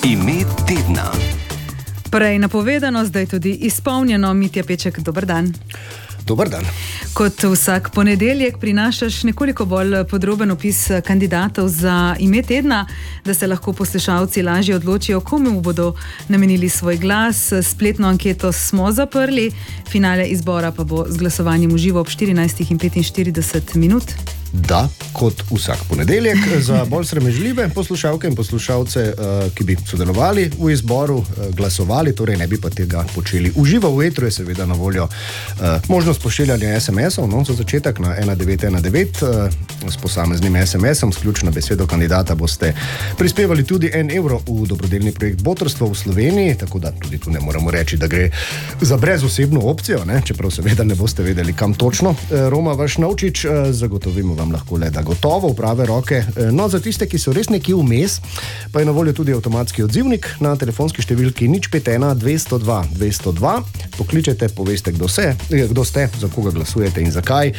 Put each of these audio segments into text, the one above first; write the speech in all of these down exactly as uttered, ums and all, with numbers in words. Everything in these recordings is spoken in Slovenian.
Ime tedna. Prej napovedano, zdaj tudi izpolnjeno. Mitja Peček, dober dan. Dober dan. Kot vsak ponedeljek prinašaš nekoliko bolj podroben opis kandidatov za ime tedna, da se lahko poslušalci lažje odločijo, komu bodo namenili svoj glas. Spletno anketo smo zaprli, finale izbora pa bo z glasovanjem v živo ob štirinajstih in petinštirideset minut. Da, kot vsak ponedeljek, za bolj sramežljive poslušalke in poslušalce, ki bi sodelovali v izboru, glasovali, torej ne bi pa tega počeli v živo. V etru je seveda na voljo možnost pošiljanja es em esov, no, za začetek na ena devet ena devet s posameznim es em esom, s ključno besedo kandidata boste prispevali tudi en evro v dobrodelni projekt Botrstvo v Sloveniji, tako da tudi tu ne moramo reči, da gre za brezosebno opcijo, ne, čeprav seveda ne boste vedeli, kam točno Roma vaš Novčič, zagotovimo vam lahko le, da gotovo v prave roke. No, za tiste, ki so res nekje vmes, pa je na voljo tudi avtomatski odzivnik na telefonski številki nič pet ena dvesto dva dvesto dva. Pokličete, poveste, kdo, se, kdo ste, za koga glasujete in zakaj.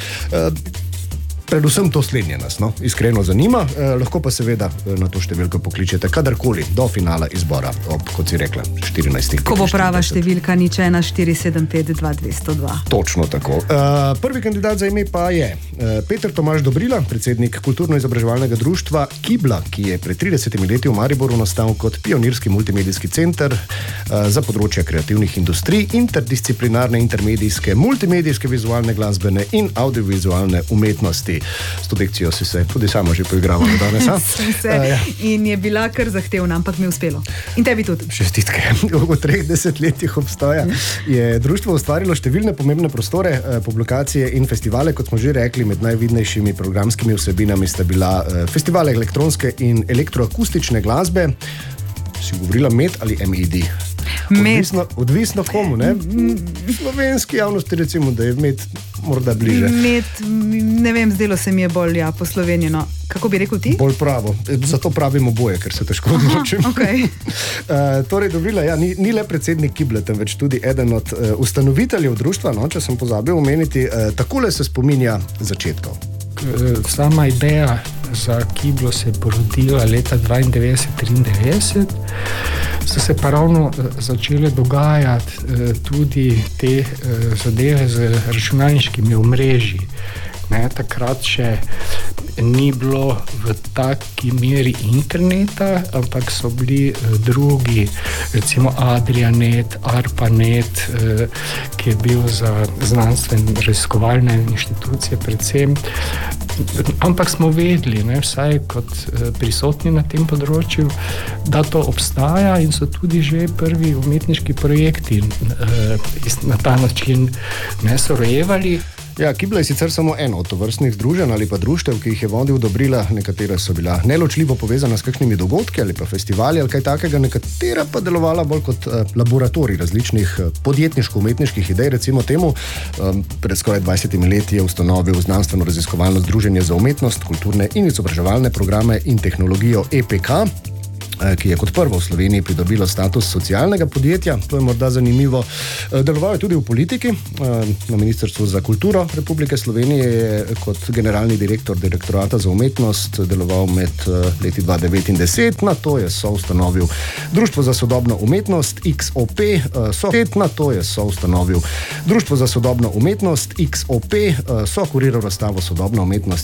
Predvsem to slednje nas, no, iskreno zanima, eh, lahko pa seveda na to številko pokličete kadarkoli do finala izbora ob, kot si rekla, štirinajstih. Ko bo prava številka nič ena štiri sedem pet dva dvesto dva. Točno tako. Uh, prvi kandidat za ime pa je uh, Peter Tomaž Dobrila, predsednik kulturno-izobraževalnega društva Kibla, ki je pred tridesetimi leti v Mariboru nastal kot pionirski multimedijski center uh, za področja kreativnih industrij, interdisciplinarne, intermedijske, multimedijske, vizualne, glasbene in audiovizualne umetnosti. S to dikcijo si se tudi sama že poigravala danes, a? Sem se uh, ja. In je bila kar zahtevna, ampak mi je uspelo. In tebi tudi. Čestitke. V treh desetletjih obstoja je društvo ustvarilo številne pomembne prostore, publikacije in festivale, kot smo že rekli, med najvidnejšimi programskimi vsebinami sta bila festival elektronske in elektroakustične glasbe. Si govorila med ali med? Odvisno, odvisno komu, ne? Slovenski javnosti recimo, da je med morda bliže. Med, ne vem, zdelo se mi je bolj ja, poslovenjeno. Kako bi rekel ti? Bolj pravo. Zato pravimo boje, ker se težko odločim. Okay. uh, torej, Dobrila, ja, ni, ni le predsednik Kible, temveč tudi eden od uh, ustanoviteljev društva, no, če sem pozabil omeniti, uh, takole se spominja začetkov. Sama ideja za Kiblo se je porodila leta dvaindevetdeset triindevetdeset, so se pa ravno začele dogajati tudi te zadeve z računalniškimi omrežji. Ne, takrat še ni bilo v taki meri interneta, ampak so bili drugi, recimo Adrianet, ARPANET, ki je bil za znanstvene raziskovalne inštitucije predvsem. Ampak smo vedeli, ne, vsaj kot prisotni na tem področju, da to obstaja in so tudi že prvi umetniški projekti na ta način ne so rojevali. Ja, Kibla je sicer samo eno od tovrstnih združenj ali pa društev, ki jih je vodil Dobrila. Nekatera so bila neločljivo povezana s kakšnimi dogodki ali pa festivali ali kaj takega, nekatera pa delovala bolj kot uh, laboratorij različnih uh, podjetniško-umetniških idej, recimo temu. Um, pred skoraj dvajsetimi leti je ustanovil znanstveno-raziskovalno združenje za umetnost, kulturne in izobraževalne programe in tehnologijo E P K, ki je kot prvo v Sloveniji pridobilo status socialnega podjetja. To je morda zanimivo. Deloval je tudi v politiki. Na Ministrstvu za kulturo Republike Slovenije je kot generalni direktor direktorata za umetnost deloval med leti dva tisoč devet in deset. Na to je soustanovil Društvo za sodobno umetnost X O P. So, na to je soustanovil Društvo za sodobno umetnost X O P. So kuriral razstavo Sodobna umetnost